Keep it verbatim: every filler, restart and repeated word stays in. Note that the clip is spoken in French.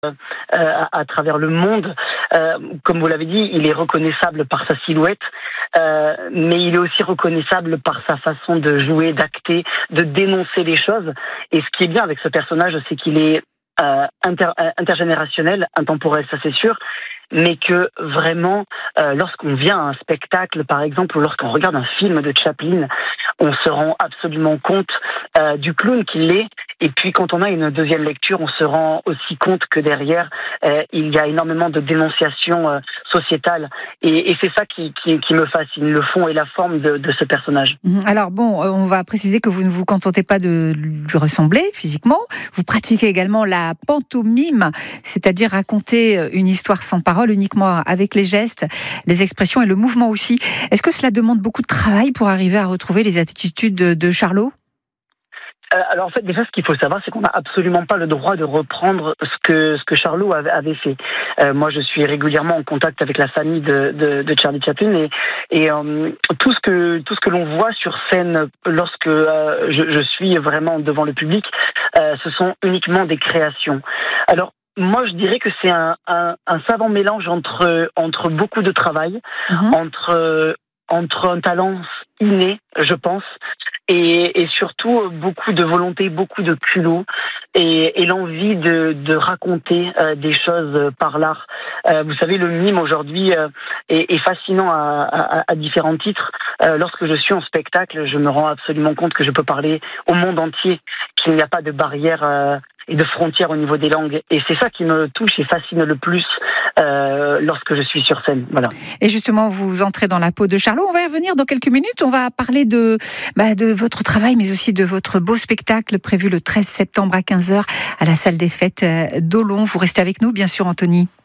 à, à travers le monde. Euh, comme vous l'avez dit, il est reconnaissable par sa silhouette, euh, mais il est aussi reconnaissable par sa façon de jouer, d'acter, de dénoncer les choses. Et ce qui est bien avec ce personnage, c'est qu'il est euh, inter, intergénérationnel, intemporel, ça c'est sûr, mais que vraiment, euh, lorsqu'on vient à un spectacle, par exemple, ou lorsqu'on regarde un film de Chaplin, on se rend absolument compte euh, du clown qu'il est. Et puis, quand on a une deuxième lecture, on se rend aussi compte que derrière, euh, il y a énormément de dénonciations euh, sociétales. Et, et c'est ça qui, qui, qui me fascine, le fond et la forme de, de ce personnage. Alors bon, on va préciser que vous ne vous contentez pas de lui ressembler physiquement. Vous pratiquez également la pantomime, c'est-à-dire raconter une histoire sans parole, uniquement avec les gestes, les expressions et le mouvement aussi. Est-ce que cela demande beaucoup de travail pour arriver à retrouver les attitudes de, de Charlot ? Alors en fait, déjà, ce qu'il faut savoir, c'est qu'on n'a absolument pas le droit de reprendre ce que ce que Charlot avait, avait fait. Euh, moi, je suis régulièrement en contact avec la famille de de, de Charlie Chaplin et et euh, tout ce que tout ce que l'on voit sur scène lorsque euh, je, je suis vraiment devant le public, euh, ce sont uniquement des créations. Alors moi, je dirais que c'est un un, un savant mélange entre entre beaucoup de travail, mmh. entre entre un talent inné, je pense. Et, et surtout beaucoup de volonté, beaucoup de culot et, et l'envie de, de raconter euh, des choses par l'art. Euh, vous savez, le mime aujourd'hui euh, est, est fascinant à, à, à différents titres. Euh, lorsque je suis en spectacle, je me rends absolument compte que je peux parler au monde entier, qu'il n'y a pas de barrière euh, et de frontières au niveau des langues. Et c'est ça qui me touche et fascine le plus euh, lorsque je suis sur scène. Voilà. Et justement, vous entrez dans la peau de Charlot. On va y revenir dans quelques minutes. On va parler de, bah, de votre travail, mais aussi de votre beau spectacle prévu le treize septembre à quinze heures à la salle des fêtes d'Olon. Vous restez avec nous, bien sûr, Anthony.